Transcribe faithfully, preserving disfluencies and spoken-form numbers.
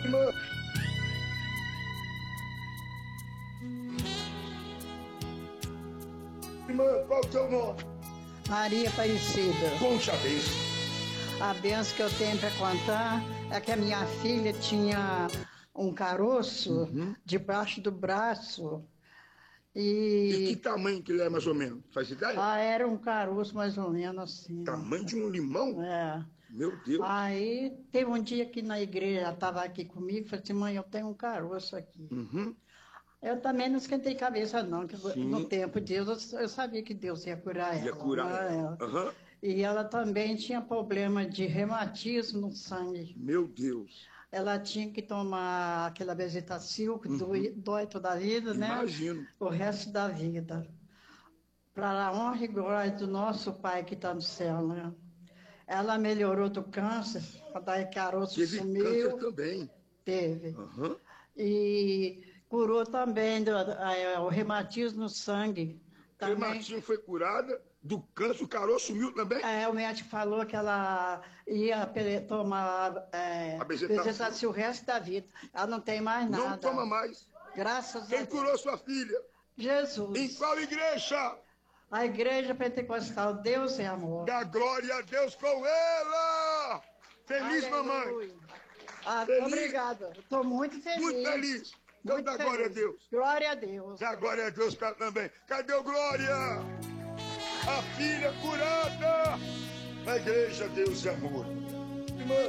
Irmã. Irmã, qual é o seu nome? Maria Aparecida. Conte a bênção. A benção que eu tenho para contar é que a minha filha tinha um caroço Uhum. debaixo do braço. E que E tamanho que ele é, mais ou menos? Faz ideia? ah, era um caroço mais ou menos assim. Tamanho de um limão? É. Meu Deus. Aí teve um dia que na igreja ela estava aqui comigo e falou assim: mãe, eu tenho um caroço aqui. Uhum. Eu também não esquentei cabeça, não, que Sim. no tempo de Deus eu, eu sabia que Deus ia curar ela. Ia curar né? ela. Uhum. E ela também tinha problema de reumatismo no sangue. Meu Deus. Ela tinha que tomar aquela Bezetacil, que Uhum. dói, dói toda a vida, né? Imagino. O resto da vida. Para a honra e glória do nosso Pai que está no céu, né? Ela melhorou do câncer, daí caroço Teve sumiu. câncer também. Teve. Uhum. E curou também do, a, o reumatismo no sangue. O reumatismo foi curada, do câncer, o caroço sumiu também? É, o médico falou que ela ia pe- tomar é, A Bezetacil. Bezetacil o resto da vida. Ela não tem mais nada. Não toma mais. Graças a Quem Deus. curou sua filha? Jesus. Em qual igreja? A igreja pentecostal, Deus é amor. Dá glória a Deus com ela! Feliz, Aleluia. mamãe! Ah, Feliz? obrigada. Estou muito feliz. Muito feliz! Então Muito dá feliz. glória a Deus! Glória a Deus. Dá glória a Deus pra também! Cadê o glória? A filha curada! Na igreja, Deus é amor! Irmã.